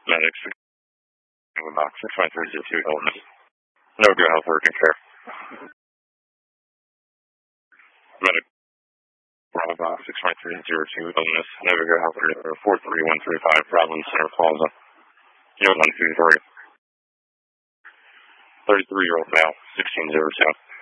Medics, box 65302 illness. No good health urgent care. Medic, box 65302 illness. No good health urgent care. 43135 Providence Center Plaza. Unit 123. 33-year-old male, 1602.